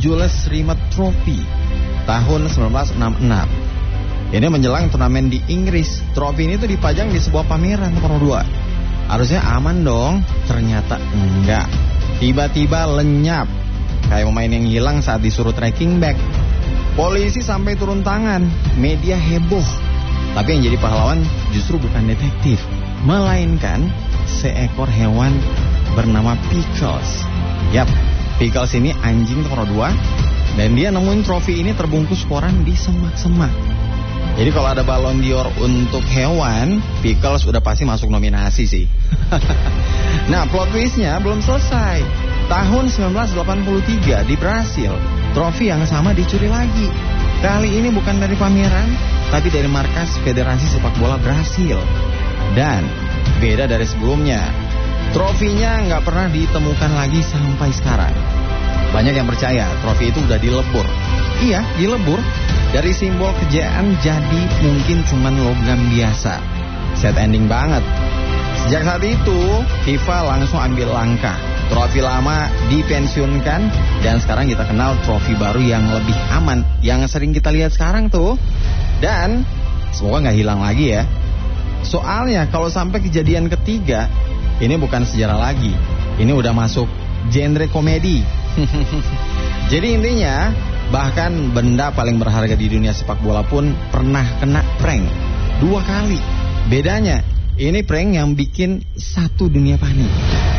Jules Rimet Trophy tahun 1966. Ini menjelang turnamen di Inggris. Trofi ini tuh dipajang di sebuah pameran nomor 2. Harusnya aman dong, ternyata enggak. Tiba-tiba lenyap, kayak pemain yang hilang saat disuruh tracking back. Polisi sampai turun tangan, media heboh. Tapi yang jadi pahlawan justru bukan detektif, melainkan seekor hewan bernama Pickles. Yap, Pickles ini anjing nomor 2, dan dia nemuin trofi ini terbungkus koran di semak-semak. Jadi kalau ada Ballon d'Or untuk hewan, Pickles udah pasti masuk nominasi sih. Nah, plot twistnya belum selesai. Tahun 1983 di Brasil, trofi yang sama dicuri lagi. Kali ini bukan dari pameran, tapi dari markas Federasi Sepak Bola Brasil. Dan beda dari sebelumnya, trofinya nggak pernah ditemukan lagi sampai sekarang. Banyak yang percaya trofi itu udah dilebur. Iya, dilebur. Dari simbol kejayaan jadi mungkin cuman logam biasa. Sad ending banget. Sejak saat itu, FIFA langsung ambil langkah. Trofi lama dipensiunkan, dan sekarang kita kenal trofi baru yang lebih aman, yang sering kita lihat sekarang tuh. Dan semoga nggak hilang lagi ya. Soalnya kalau sampai kejadian ketiga, ini bukan sejarah lagi. Ini udah masuk genre komedi. Jadi intinya, bahkan benda paling berharga di dunia sepak bola pun pernah kena prank 2 kali. Bedanya, ini prank yang bikin satu dunia panik.